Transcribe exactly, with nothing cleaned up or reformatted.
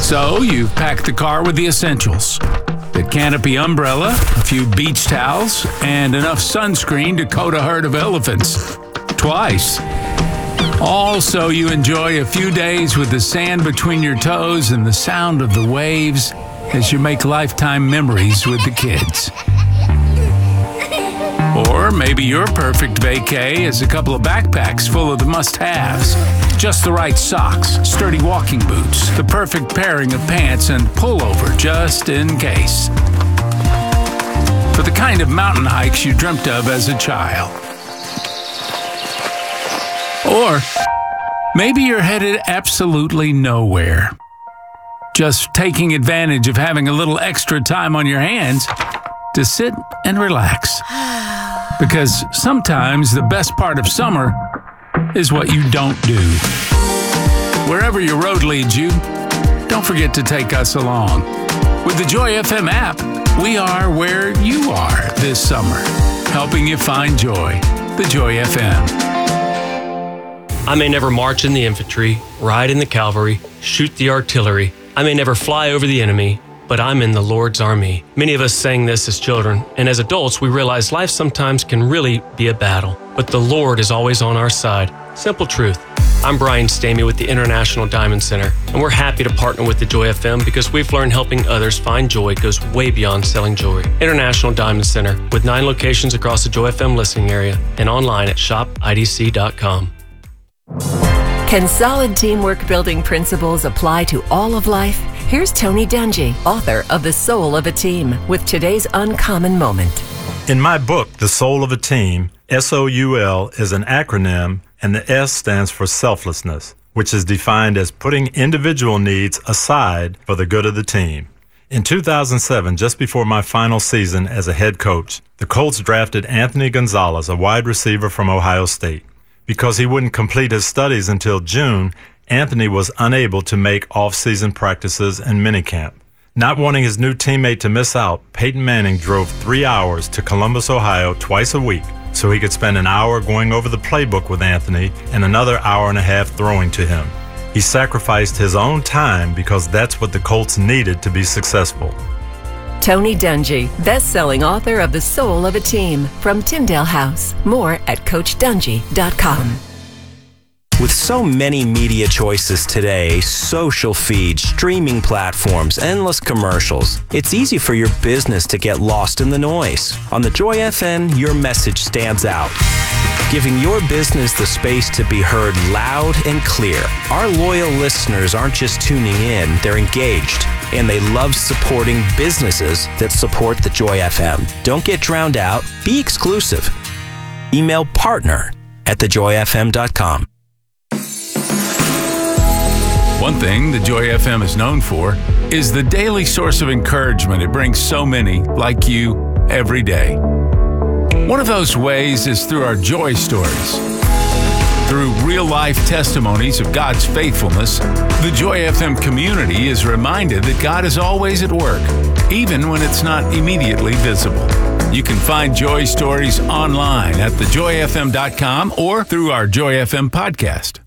So you've packed the car with the essentials. The canopy umbrella, a few beach towels, and enough sunscreen to coat a herd of elephants. Twice. All so you enjoy a few days with the sand between your toes and the sound of the waves as you make lifetime memories with the kids. Or maybe your perfect vacay is a couple of backpacks full of the must-haves. Just the right socks, sturdy walking boots, the perfect pairing of pants, and pullover just in case. For the kind of mountain hikes you dreamt of as a child. Or maybe you're headed absolutely nowhere. Just taking advantage of having a little extra time on your hands to sit and relax. Because sometimes the best part of summer is what you don't do. Wherever your road leads you, don't forget to take us along. With the Joy F M app, we are where you are this summer, helping you find joy. The Joy F M. I may never march in the infantry, ride in the cavalry, shoot the artillery. I may never fly over the enemy, but I'm in the Lord's army. Many of us sang this as children, and as adults, we realize life sometimes can really be a battle. But the Lord is always on our side. Simple truth. I'm Brian Stamey with the International Diamond Center, and we're happy to partner with the Joy F M because we've learned helping others find joy goes way beyond selling jewelry. International Diamond Center, with nine locations across the Joy F M listening area and online at shop I D C dot com. Can solid teamwork building principles apply to all of life? Here's Tony Dungy, author of The Soul of a Team, with today's uncommon moment. In my book, The Soul of a Team, S O U L is an acronym, and the S stands for selflessness, which is defined as putting individual needs aside for the good of the team. In two thousand seven, just before my final season as a head coach, the Colts drafted Anthony Gonzalez, a wide receiver from Ohio State. Because he wouldn't complete his studies until June, Anthony was unable to make off-season practices and minicamp. Not wanting his new teammate to miss out, Peyton Manning drove three hours to Columbus, Ohio twice a week so he could spend an hour going over the playbook with Anthony and another hour and a half throwing to him. He sacrificed his own time because that's what the Colts needed to be successful. Tony Dungy, best-selling author of The Soul of a Team, from Tyndale House. More at coach dungy dot com. With so many media choices today, social feeds, streaming platforms, endless commercials, it's easy for your business to get lost in the noise. On the Joy F M, your message stands out, giving your business the space to be heard loud and clear. Our loyal listeners aren't just tuning in, they're engaged, and they love supporting businesses that support the Joy F M. Don't get drowned out. Be exclusive. Email partner at the joy f m dot com. One thing the Joy F M is known for is the daily source of encouragement it brings so many like you every day. One of those ways is through our joy stories. Through real-life testimonies of God's faithfulness, the Joy F M community is reminded that God is always at work, even when it's not immediately visible. You can find Joy Stories online at the joy f m dot com or through our Joy F M podcast.